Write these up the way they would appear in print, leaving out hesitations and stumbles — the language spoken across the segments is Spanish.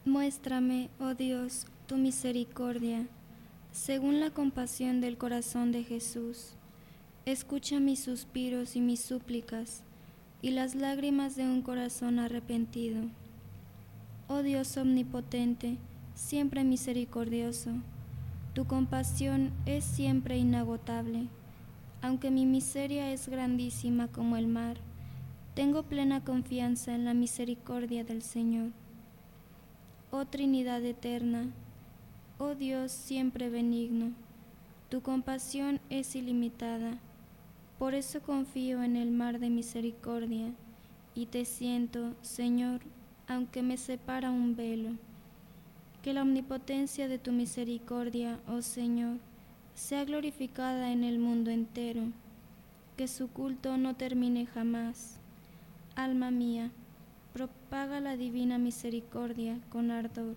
Muéstrame, oh Dios, tu misericordia, según la compasión del corazón de Jesús. Escucha mis suspiros y mis súplicas, y las lágrimas de un corazón arrepentido. Oh Dios omnipotente, siempre misericordioso, tu compasión es siempre inagotable. Aunque mi miseria es grandísima como el mar, tengo plena confianza en la misericordia del Señor. Oh Trinidad eterna, oh Dios siempre benigno, tu compasión es ilimitada. Por eso confío en el mar de misericordia y te siento, Señor, aunque me separa un velo. Que la omnipotencia de tu misericordia, oh Señor, sea glorificada en el mundo entero, que su culto no termine jamás. Alma mía, propaga la divina misericordia con ardor.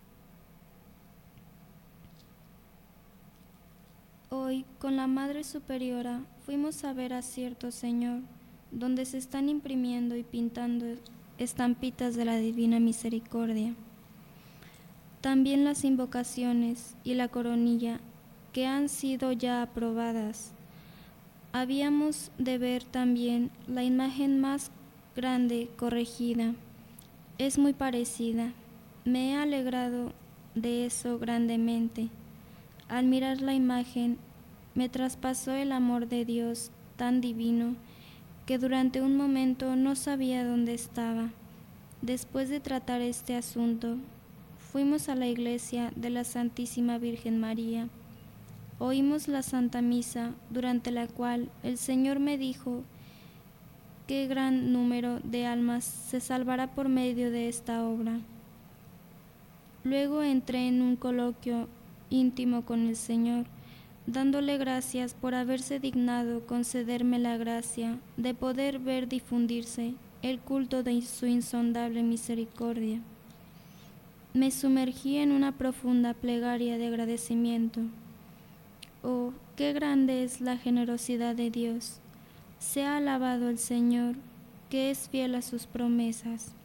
Hoy, con la Madre Superiora, fuimos a ver a cierto Señor, donde se están imprimiendo y pintando estampitas de la Divina Misericordia. También las invocaciones y la coronilla, que han sido ya aprobadas. Habíamos de ver también la imagen más grande corregida. Es muy parecida. Me he alegrado de eso grandemente. Al mirar la imagen, me traspasó el amor de Dios tan divino que durante un momento no sabía dónde estaba. Después de tratar este asunto, fuimos a la iglesia de la Santísima Virgen María. Oímos la Santa Misa, durante la cual el Señor me dijo qué gran número de almas se salvará por medio de esta obra. Luego entré en un coloquio íntimo con el Señor, dándole gracias por haberse dignado concederme la gracia de poder ver difundirse el culto de su insondable misericordia. Me sumergí en una profunda plegaria de agradecimiento. Oh, qué grande es la generosidad de Dios. Sea alabado el Señor, que es fiel a sus promesas.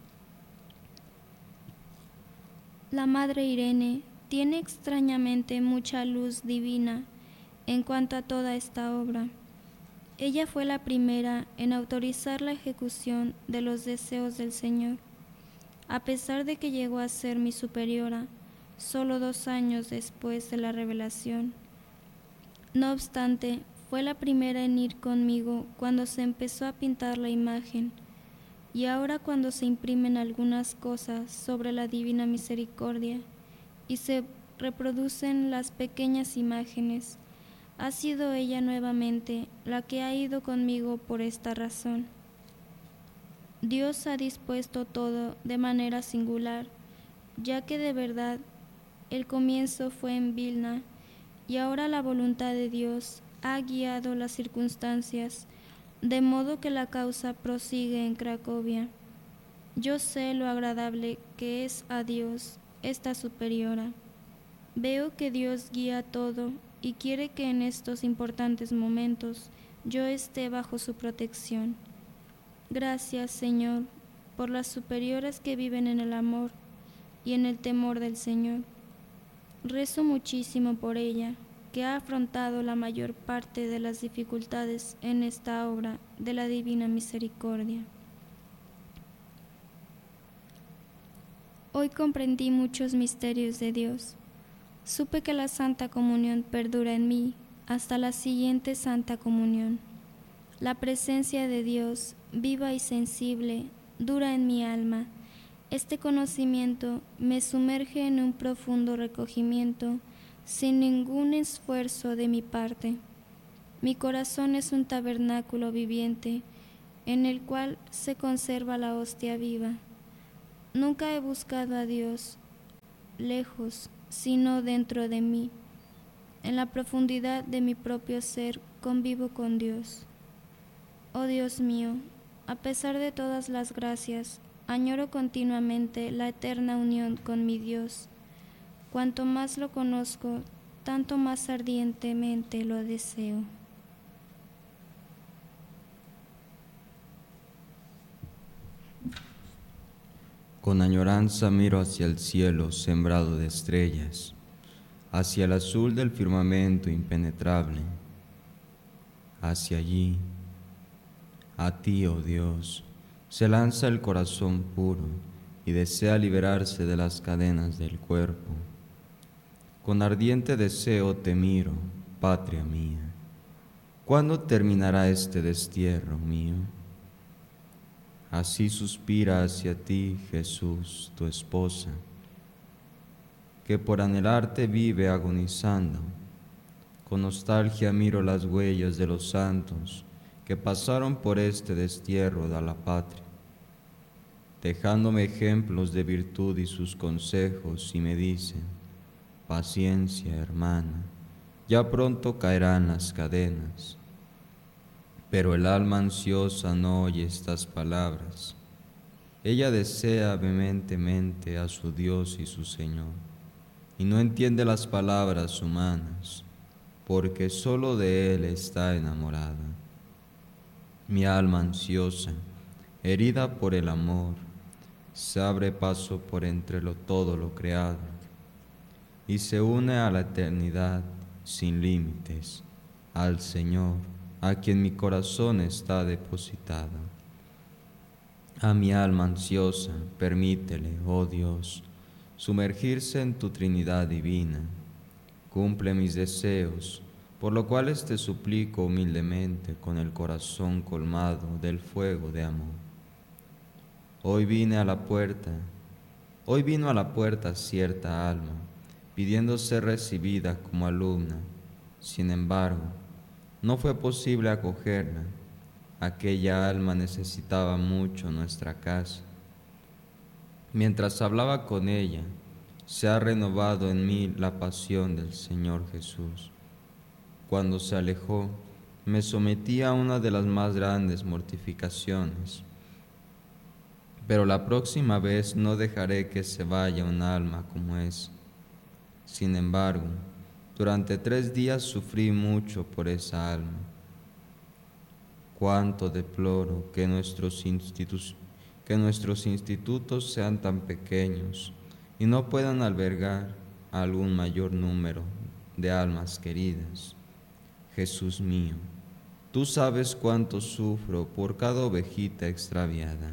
La Madre Irene tiene extrañamente mucha luz divina en cuanto a toda esta obra. Ella fue la primera en autorizar la ejecución de los deseos del Señor. A pesar de que llegó a ser mi superiora solo 2 años después de la revelación. No obstante, fue la primera en ir conmigo cuando se empezó a pintar la imagen, y ahora cuando se imprimen algunas cosas sobre la Divina Misericordia y se reproducen las pequeñas imágenes, ha sido ella nuevamente la que ha ido conmigo por esta razón. Dios ha dispuesto todo de manera singular, ya que de verdad el comienzo fue en Vilna y ahora la voluntad de Dios ha guiado las circunstancias, de modo que la causa prosigue en Cracovia. Yo sé lo agradable que es a Dios esta superiora. Veo que Dios guía todo y quiere que en estos importantes momentos yo esté bajo su protección. Gracias, Señor, por las superioras que viven en el amor y en el temor del Señor. Rezo muchísimo por ella, que ha afrontado la mayor parte de las dificultades en esta obra de la Divina Misericordia. Hoy comprendí muchos misterios de Dios. Supe que la Santa Comunión perdura en mí hasta la siguiente Santa Comunión. La presencia de Dios, viva y sensible, dura en mi alma. Este conocimiento me sumerge en un profundo recogimiento sin ningún esfuerzo de mi parte. Mi corazón es un tabernáculo viviente en el cual se conserva la hostia viva. Nunca he buscado a Dios lejos, sino dentro de mí. En la profundidad de mi propio ser convivo con Dios. Oh Dios mío, a pesar de todas las gracias, añoro continuamente la eterna unión con mi Dios. Cuanto más lo conozco, tanto más ardientemente lo deseo. Con añoranza miro hacia el cielo sembrado de estrellas, hacia el azul del firmamento impenetrable. Hacia allí, a ti, oh Dios, se lanza el corazón puro y desea liberarse de las cadenas del cuerpo. Con ardiente deseo te miro, patria mía. ¿Cuándo terminará este destierro mío? Así suspira hacia ti, Jesús, tu esposa, que por anhelarte vive agonizando. Con nostalgia miro las huellas de los santos que pasaron por este destierro de la patria, dejándome ejemplos de virtud y sus consejos, y me dicen: paciencia, hermana, ya pronto caerán las cadenas. Pero el alma ansiosa no oye estas palabras. Ella desea vehementemente a su Dios y su Señor, y no entiende las palabras humanas, porque solo de Él está enamorada. Mi alma ansiosa, herida por el amor, se abre paso por entre todo lo creado, y se une a la eternidad sin límites, al Señor, a quien mi corazón está depositado. A mi alma ansiosa, permítele, oh Dios, sumergirse en tu Trinidad divina. Cumple mis deseos, por lo cual te suplico humildemente con el corazón colmado del fuego de amor. Hoy vino a la puerta cierta alma, pidiendo ser recibida como alumna. Sin embargo, no fue posible acogerla. Aquella alma necesitaba mucho nuestra casa. Mientras hablaba con ella, se ha renovado en mí la pasión del Señor Jesús. Cuando se alejó, me sometí a una de las más grandes mortificaciones. Pero la próxima vez no dejaré que se vaya un alma como esa. Sin embargo, durante 3 días sufrí mucho por esa alma. Cuánto deploro que nuestros institutos sean tan pequeños y no puedan albergar a algún mayor número de almas queridas. Jesús mío, tú sabes cuánto sufro por cada ovejita extraviada.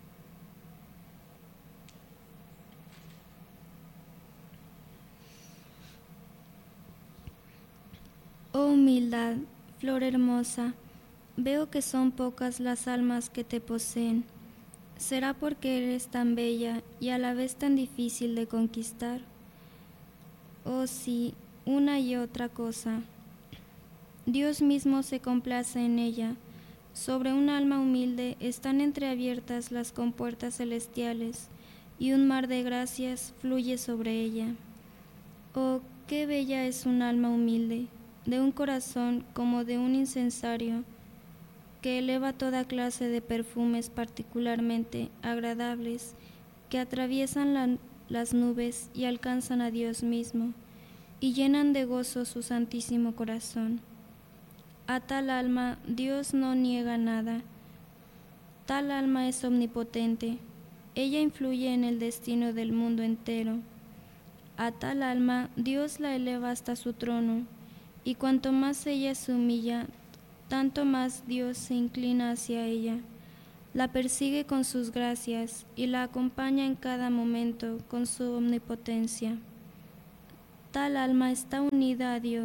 Oh humildad, flor hermosa, veo que son pocas las almas que te poseen. ¿Será porque eres tan bella y a la vez tan difícil de conquistar? Oh sí, una y otra cosa. Dios mismo se complace en ella. Sobre un alma humilde están entreabiertas las compuertas celestiales, y un mar de gracias fluye sobre ella. Oh, qué bella es un alma humilde, de un corazón como de un incensario, que eleva toda clase de perfumes particularmente agradables, que atraviesan las nubes y alcanzan a Dios mismo, y llenan de gozo su santísimo corazón. A tal alma Dios no niega nada. Tal alma es omnipotente. Ella influye en el destino del mundo entero. A tal alma Dios la eleva hasta su trono, y cuanto más ella se humilla, tanto más Dios se inclina hacia ella. La persigue con sus gracias y la acompaña en cada momento con su omnipotencia. Tal alma está unida a Dios